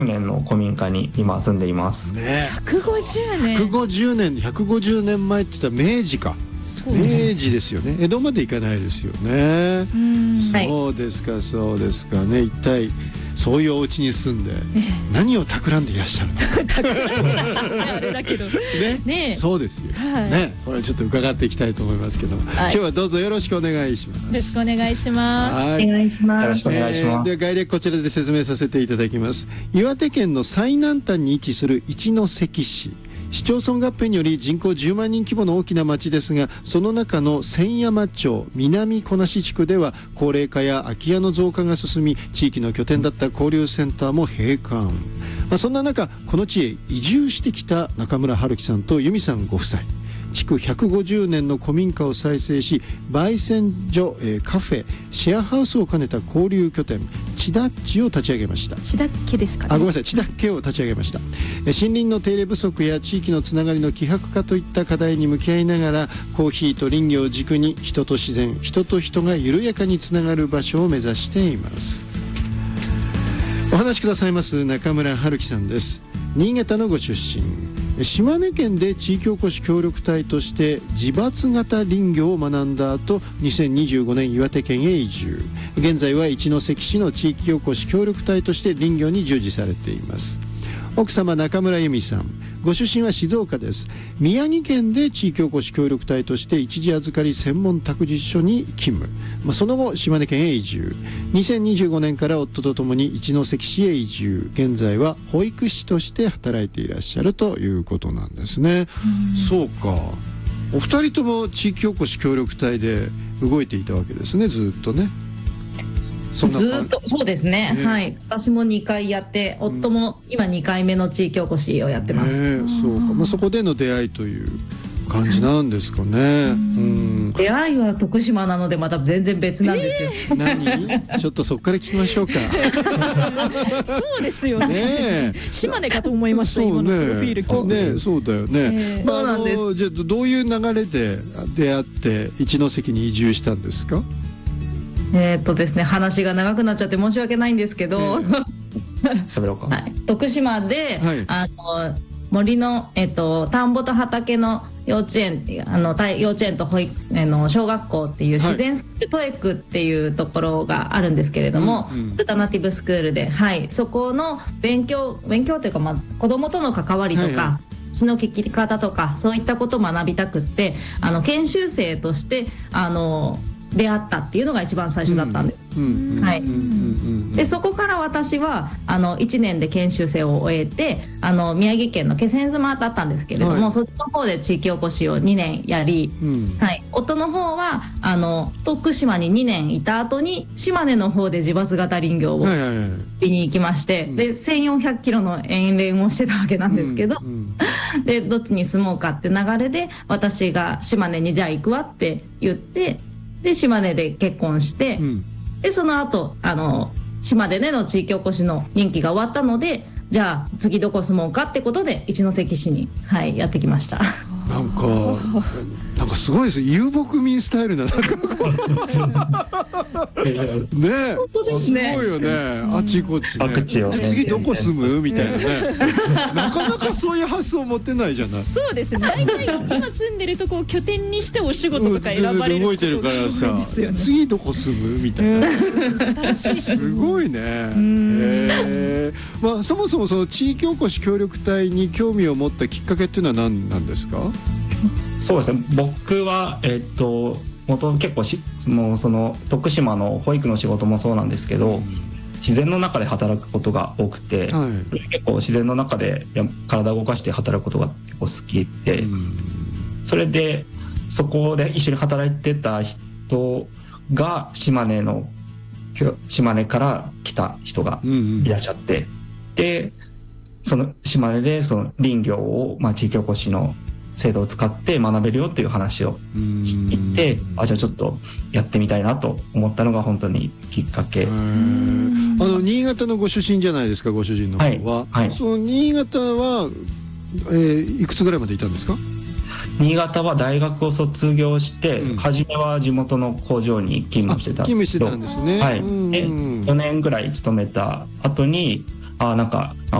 年の古民家に今住んでいますね。 150年 150年前って言ったら明治か。明治ですよね。江戸まで行かないですよね。そうですか、そうですかね。一体そういうお家に住んで何を企んでいらっしゃるのか。 あれだけどね、そうですよね。これちょっと伺っていきたいと思いますけど、今日はどうぞよろしくお願いします。 よろしくお願いします。 お願いします。よろしくお願いします。 では概略こちらで説明させていただきます。岩手県の最南端に位置する一関市。市町村合併により人口10万人規模の大きな町ですが、その中の千山町南小梨地区では高齢化や空き家の増加が進み、地域の拠点だった交流センターも閉館。そんな中、この地へ移住してきた中村春樹さんと由美さんご夫妻、築150年の古民家を再生し、焙煎所、カフェ、シェアハウスを兼ねた交流拠点チダッチを立ち上げました。 チダッケですかね。 ごめんなさい、チダッケを立ち上げました。森林の手入れ不足や地域のつながりの希薄化といった課題に向き合いながら、コーヒーと林業を軸に人と自然、人と人が緩やかにつながる場所を目指しています。お話しくださいます中村春樹さんです。新潟のご出身。島根県で地域おこし協力隊として自伐型林業を学んだ後、2025年岩手県へ移住。現在は一関市の地域おこし協力隊として林業に従事されています。奥様中村由美さん、ご出身は静岡です。宮城県で地域おこし協力隊として一時預かり専門託児所に勤務。その後島根県へ移住。2025年から夫とともに一関市へ移住。現在は保育士として働いていらっしゃるということなんですね。そうか、お二人とも地域おこし協力隊で動いていたわけですね、ずっとね。 ずっとそうですね、はい。私も2回やって、夫も今2回目の地域おこしをやってます。 そうか、そこでの出会いという感じなんですかね。 出会いは徳島なのでまた全然別なんですよ。 何？ちょっとそこから聞きましょうか。 そうですよね。島根かと思いました。今のプロフィール聞いて。 ね、そうだよね。 そうなんです。 じゃあどういう流れで出会って一関に移住したんですか？ ですね、話が長くなっちゃって申し訳ないんですけど、 喋ろうか。 はい、徳島で、森の、田んぼと畑の幼稚園と保育小学校っていう自然スクール、トエクっていうところがあるんですけれども、アルタナティブスクールで、そこの勉強というか、子どもとの関わりとか、血の聞き方とかそういったことを学びたくって、研修生として出会ったっていうのが一番最初だったんです。でそこから私は1年で研修生を終えて宮城県の気仙沼だったんですけれども、そっちの方で地域おこしを2年やり、夫の方は徳島に2年いた後に島根の方で自伐型林業を見に行きまして、で1400キロの遠恋をしてたわけなんですけど、でどっちに住もうかって流れで私が島根にじゃあ行くわって言って、で島根で結婚して、でその後島根での地域おこしの任期が終わったので、じゃあ次どこ住もうかってことで一関市に、やってきました。 なんかすごいですね、遊牧民スタイルな、なんかね、すごいよね、あっちこっちね。じゃあ次どこ住むみたいなね。なかなかそういう発想持ってないじゃない。 そうですね、大体今住んでるとこを拠点にしてお仕事とか選ばれる動いてるからさ、次どこ住むみたいな。すごいね。そもそもその地域おこし協力隊に興味を持ったきっかけっていうのは何なんですか？ そうですね、僕は元結構もうその徳島の保育の仕事もそうなんですけど、自然の中で働くことが多くて、結構自然の中で体を動かして働くことが結構好きで、それでそこで一緒に働いてた人が島根から来た人がいらっしゃって、でその島根でその林業を、地域おこしの制度を使って学べるよっていう話を聞いて、じゃあちょっとやってみたいなと思ったのが本当にきっかけ。 新潟のご出身じゃないですか、ご主人の方は。その新潟はいくつぐらいまでいたんですか？ 新潟は大学を卒業して、初めは地元の工場に勤務してたんですけど、 勤務してたんですね。 で4年ぐらい勤めた後になんか